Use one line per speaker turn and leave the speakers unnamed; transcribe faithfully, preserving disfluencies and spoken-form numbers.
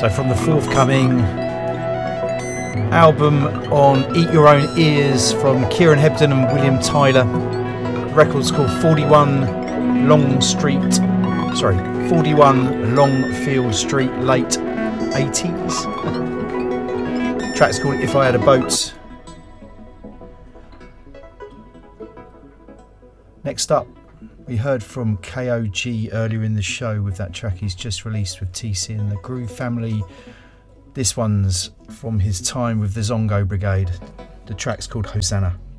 So from the forthcoming album on Eat Your Own Ears from Kieran Hebden and William Tyler, the record's called forty-one Long Street, sorry, forty-one Longfield Street, late eighties. The track's called If I Had a Boat. Next up, we heard from K O G earlier in the show with that track he's just released with T C and the Groove Family. This one's from his time with the Zongo Brigade. The track's called Hosanna.